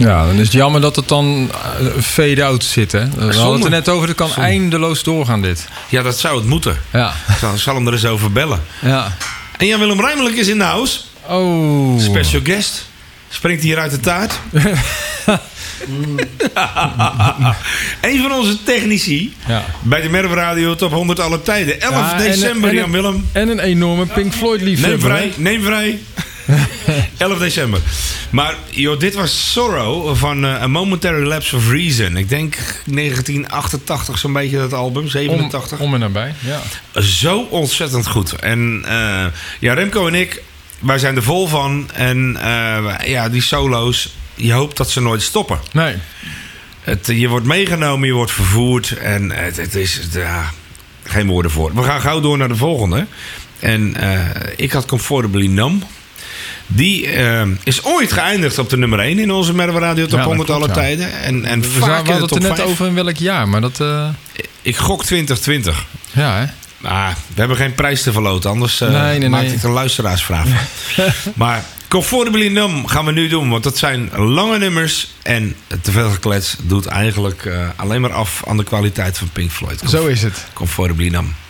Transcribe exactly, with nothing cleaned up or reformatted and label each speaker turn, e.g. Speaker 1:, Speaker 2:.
Speaker 1: Ja, dan is het jammer dat het dan fade-out zit. Hè? We hadden het er net over, het kan Zonde. eindeloos doorgaan dit.
Speaker 2: Ja, dat zou het moeten.
Speaker 1: Ja.
Speaker 2: Ik zal, zal hem er eens over bellen.
Speaker 1: Ja.
Speaker 2: En Jan-Willem Rijmelijk is in de house.
Speaker 1: Oh.
Speaker 2: Special guest. Springt hier uit de taart. Een van onze technici. Ja. Bij de Merwe Radio Top honderd alle tijden. elf ja, december, Jan-Willem.
Speaker 1: En een enorme Pink Floyd liefhebber.
Speaker 2: Neem vrij, neem vrij. elf december. Maar joh, dit was Sorrow van uh, A Momentary Lapse of Reason. Ik denk negentien achtentachtig zo'n beetje dat album. zevenentachtig.
Speaker 1: Om, om en nabij, ja.
Speaker 2: Zo ontzettend goed. En uh, ja, Remco en ik, wij zijn er vol van. En uh, ja, die solo's, je hoopt dat ze nooit stoppen.
Speaker 1: Nee.
Speaker 2: Het, je wordt meegenomen, je wordt vervoerd. En het, het is, ja, geen woorden voor. We gaan gauw door naar de volgende. En uh, ik had Comfortably Numb. Die uh, is ooit geëindigd op de nummer één in onze Merwe Radio Top ja, honderd alle ja. tijden. En, en
Speaker 1: we
Speaker 2: vaak in de top vijf.
Speaker 1: We hadden het er net over in welk jaar, maar dat... Uh...
Speaker 2: Ik gok twintig twintig.
Speaker 1: Ja, hè?
Speaker 2: Ah, we hebben geen prijs te verloten, anders uh,
Speaker 1: nee, nee,
Speaker 2: maak
Speaker 1: nee.
Speaker 2: ik een luisteraarsvraag van. Maar Comfortably Numb gaan we nu doen, want dat zijn lange nummers. En te veel geklets doet eigenlijk uh, alleen maar af aan de kwaliteit van Pink Floyd.
Speaker 1: Zo is het.
Speaker 2: Comfortably Numb.